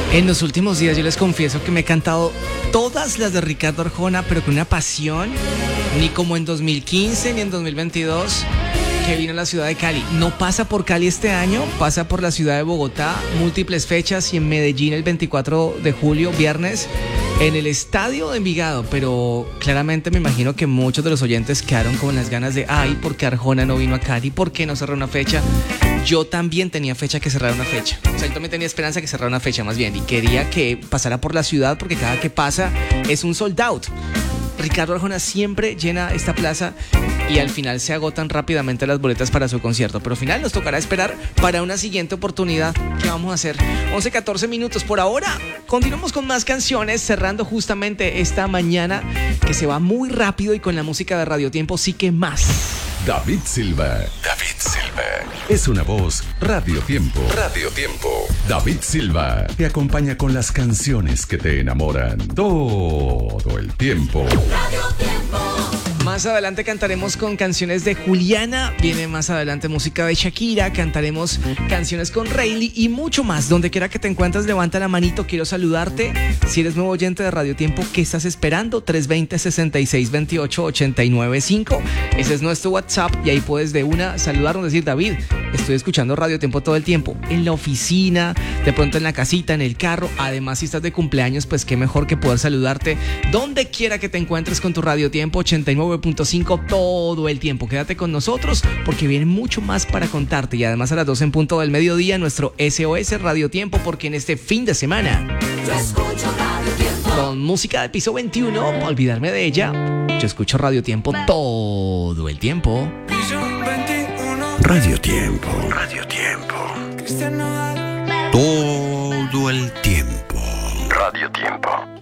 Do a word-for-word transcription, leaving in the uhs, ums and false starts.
En los últimos días yo les confieso que me he cantado todas las de Ricardo Arjona, pero con una pasión, ni como en dos mil quince ni en dos mil veintidós, que vino a la ciudad de Cali. No pasa por Cali este año, pasa por la ciudad de Bogotá, múltiples fechas, y en Medellín el veinticuatro de julio, viernes, en el estadio de Envigado. Pero claramente me imagino que muchos de los oyentes quedaron con las ganas de, ay, ¿por qué Arjona no vino a Cali? ¿Por qué no cerró una fecha? Yo también tenía fecha que cerrar una fecha. O sea, yo también tenía esperanza que cerrara una fecha, más bien. Y quería que pasara por la ciudad, porque cada que pasa es un sold out. Ricardo Arjona siempre llena esta plaza y al final se agotan rápidamente las boletas para su concierto. Pero al final nos tocará esperar para una siguiente oportunidad. ¿Qué vamos a hacer? once, catorce minutos. Por ahora, continuamos con más canciones, cerrando justamente esta mañana que se va muy rápido, y con la música de Radio Tiempo sí que más. David Silva. David Silva. Es una voz Radio Tiempo. Radio Tiempo. David Silva te acompaña con las canciones que te enamoran todo el tiempo. Radio Tiempo. Más adelante cantaremos con canciones de Juliana, viene más adelante música de Shakira, cantaremos canciones con Rayleigh y mucho más. Donde quiera que te encuentres, levanta la manito, quiero saludarte. Si eres nuevo oyente de Radio Tiempo, ¿qué estás esperando? tres veinte, sesenta y seis veintiocho, ochenta y nueve cinco. Ese es nuestro WhatsApp y ahí puedes de una saludarnos, decir: David, estoy escuchando Radio Tiempo todo el tiempo, en la oficina, de pronto en la casita, en el carro. Además, si estás de cumpleaños, pues qué mejor que poder saludarte donde quiera que te encuentres con tu Radio Tiempo ochenta y nueve punto cinco todo el tiempo. Quédate con nosotros porque viene mucho más para contarte, y además a las doce en punto del mediodía nuestro S O S Radio Tiempo, porque en este fin de semana Yo escucho Radio Tiempo. con música de piso veintiuno, para olvidarme de ella, yo escucho Radio Tiempo todo el tiempo. Radio Tiempo. Radio Tiempo. Todo el tiempo. Radio Tiempo.